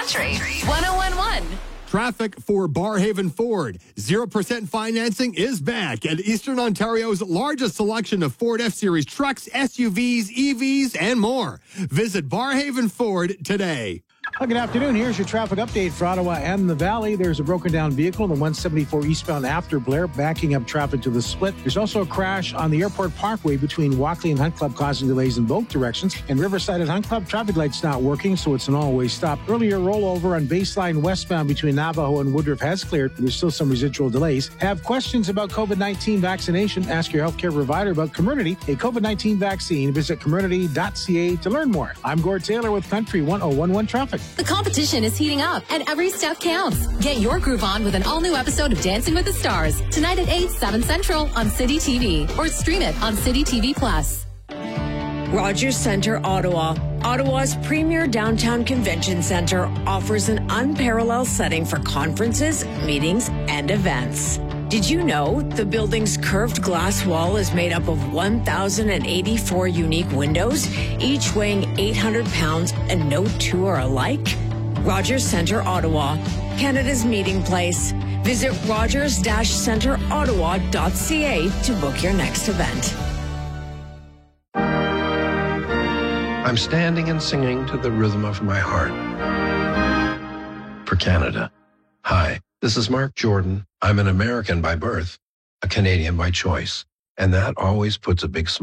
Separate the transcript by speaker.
Speaker 1: Country 101.1.
Speaker 2: Traffic for Barrhaven Ford. 0% financing is back at Eastern Ontario's largest selection of Ford F-Series trucks, SUVs, EVs, and more. Visit Barrhaven Ford today.
Speaker 3: Well, good afternoon. Here's your traffic update for Ottawa and the Valley. There's a broken down vehicle on the 174 eastbound after Blair, backing up traffic to the split. There's also a crash on the Airport Parkway between Walkley and Hunt Club, causing delays in both directions. And Riverside at Hunt Club, traffic lights not working, so it's an all-way stop. Earlier rollover on Baseline westbound between Navajo and Woodruff has cleared, but there's still some residual delays. Have questions about COVID-19 vaccination? Ask your healthcare provider about Comirnaty, a COVID-19 vaccine. Visit Comirnaty.ca to learn more. I'm Gord Taylor with Country 101.1 Traffic.
Speaker 1: The competition is heating up, and every step counts. Get your groove on with an all-new episode of Dancing with the Stars, tonight at 8, 7 Central on City TV, or stream it on City TV Plus.
Speaker 4: Rogers Centre, Ottawa. Ottawa's premier downtown convention centre offers an unparalleled setting for conferences, meetings, and events. Did you know the building's curved glass wall is made up of 1,084 unique windows, each weighing 800 pounds, and no two are alike? Rogers Centre, Ottawa, Canada's meeting place. Visit rogers-centreottawa.ca to book your next event.
Speaker 5: I'm standing and singing to the rhythm of my heart. For Canada. Hi, this is Mark Jordan. I'm an American by birth, a Canadian by choice, and that always puts a big smile